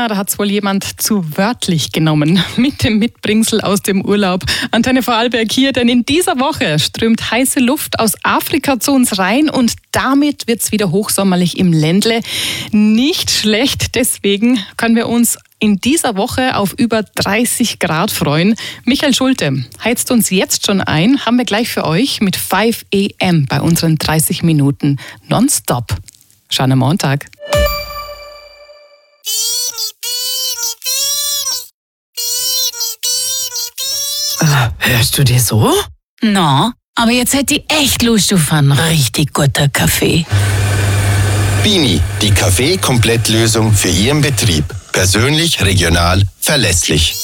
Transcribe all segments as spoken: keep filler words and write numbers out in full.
Na, da hat's wohl jemand zu wörtlich genommen mit dem Mitbringsel aus dem Urlaub. Antenne Vorarlberg hier, denn in dieser Woche strömt heiße Luft aus Afrika zu uns rein und damit wird's wieder hochsommerlich im Ländle. Nicht schlecht, deswegen können wir uns in dieser Woche auf über dreißig Grad freuen. Michael Schulte heizt uns jetzt schon ein, haben wir gleich für euch mit fünf a m bei unseren dreißig Minuten nonstop. Schönen Montag. Hörst du dir so? Na, aber jetzt hätte ich echt Lust auf einen richtig guten Kaffee. Bini, die Kaffee-Komplettlösung für Ihren Betrieb. Persönlich, regional, verlässlich.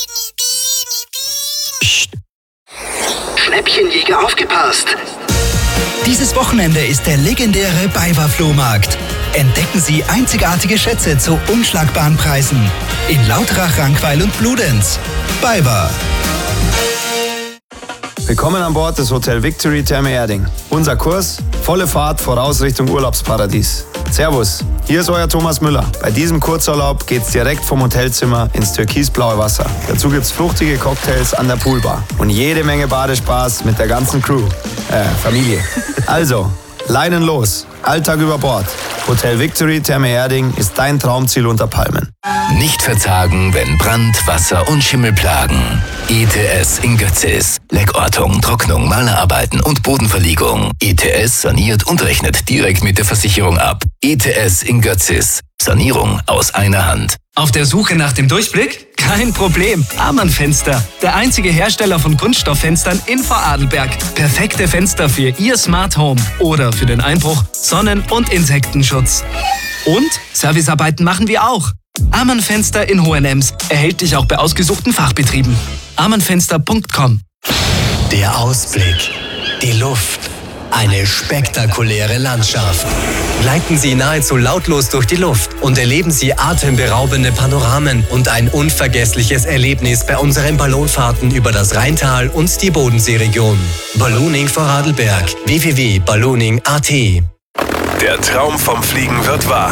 Psst. Schnäppchenjäger, aufgepasst! Dieses Wochenende ist der legendäre BayWa-Flohmarkt. Entdecken Sie einzigartige Schätze zu unschlagbaren Preisen. In Lauterach, Rankweil und Bludenz. BayWa. Willkommen an Bord des Hotel Victory Therme Erding. Unser Kurs: volle Fahrt voraus Richtung Urlaubsparadies. Servus, hier ist euer Thomas Müller. Bei diesem Kurzurlaub geht's direkt vom Hotelzimmer ins türkisblaue Wasser. Dazu gibt's fruchtige Cocktails an der Poolbar und jede Menge Badespaß mit der ganzen Crew, äh, Familie. Also, Leinen los, Alltag über Bord. Hotel Victory Therme Erding ist dein Traumziel unter Palmen. Nicht verzagen, wenn Brand, Wasser und Schimmel plagen. E T S in Götzis. Leckortung, Trocknung, Malerarbeiten und Bodenverlegung. E T S saniert und rechnet direkt mit der Versicherung ab. E T S in Götzis. Sanierung aus einer Hand. Auf der Suche nach dem Durchblick? Kein Problem. Amann Fenster. Der einzige Hersteller von Kunststofffenstern in Vorarlberg. Perfekte Fenster für Ihr Smart Home oder für den Einbruch, Sonnen- und Insektenschutz. Und Servicearbeiten machen wir auch. Amann Fenster in Hohenems. Erhältlich auch bei ausgesuchten Fachbetrieben. amannfenster punkt com. Der Ausblick. Die Luft. Eine spektakuläre Landschaft. Gleiten Sie nahezu lautlos durch die Luft und erleben Sie atemberaubende Panoramen und ein unvergessliches Erlebnis bei unseren Ballonfahrten über das Rheintal und die Bodenseeregion. Ballooning Vorarlberg. w w w punkt ballooning punkt a t. Der Traum vom Fliegen wird wahr.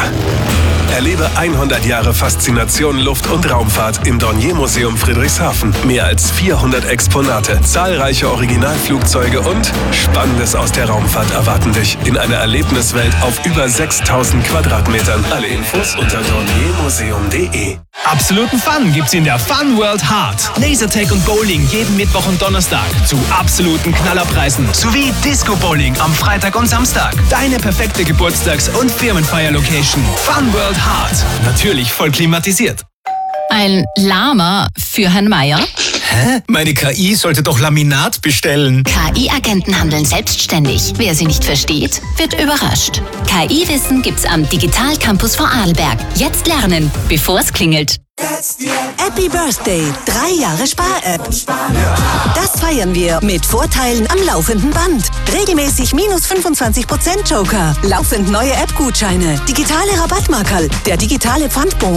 Erlebe hundert Jahre Faszination Luft- und Raumfahrt im Dornier-Museum Friedrichshafen. Mehr als vierhundert Exponate, zahlreiche Originalflugzeuge und Spannendes aus der Raumfahrt erwarten dich in einer Erlebniswelt auf über sechstausend Quadratmetern. Alle Infos unter dorniermuseum punkt de. Absoluten Fun gibt's in der Fun World Hard. Lasertag und Bowling jeden Mittwoch und Donnerstag zu absoluten Knallerpreisen. Sowie Disco Bowling am Freitag und Samstag. Deine perfekte Geburtstags- und Firmenfeier-Location. Fun World Hard. Natürlich voll klimatisiert. Ein Lama für Herrn Meier? Hä? Meine K I sollte doch Laminat bestellen. K I-Agenten handeln selbstständig. Wer sie nicht versteht, wird überrascht. K I-Wissen gibt's am Digital Campus Vorarlberg. Jetzt lernen, bevor es klingelt. Happy Birthday, drei Jahre Spar-App. Das feiern wir mit Vorteilen am laufenden Band. Regelmäßig minus fünfundzwanzig Prozent Joker. Laufend neue App-Gutscheine. Digitale Rabattmarkerl. Der digitale Pfandbon.